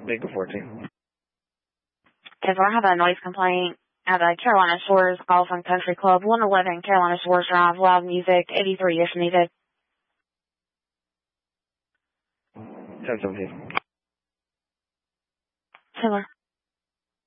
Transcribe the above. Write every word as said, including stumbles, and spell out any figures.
Vehicle fourteen. If I have a noise complaint at the Carolina Shores Golf and Country Club, one eleven Carolina Shores Drive, loud music, eighty-three if needed. ten seventeen. Taylor.